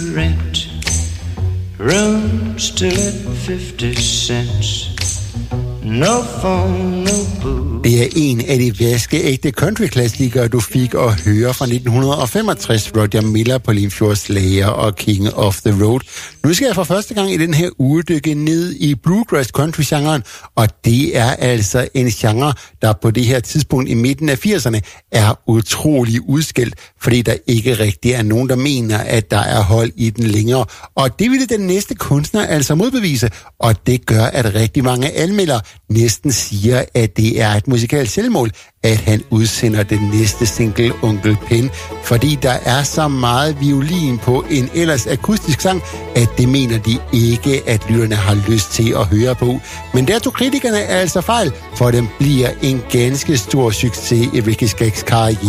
Rent room still at 50 cents. No phone, no boo. Det er en af de vaskeægte countryklassikere, du fik at høre fra 1965, Roger Miller på Limfjord Slayer og King of the Road. Nu skal jeg for første gang i den her uge dykke ned i bluegrass country-genren, og det er altså en genre, der på det her tidspunkt i midten af 80'erne er utrolig udskilt, fordi der ikke rigtig er nogen, der mener, at der er hold i den længere. Og det ville den næste kunstner altså modbevise, og det gør, at rigtig mange anmeldere næsten siger, at det er et musikalsk selvmål, at han udsender den næste single, Onkel Pen, fordi der er så meget violin på en ellers akustisk sang, at det mener de ikke, at lytterne har lyst til at høre på. Men der tog kritikerne altså fejl, for den bliver en ganske stor succes i Ricky Skaggs karriere.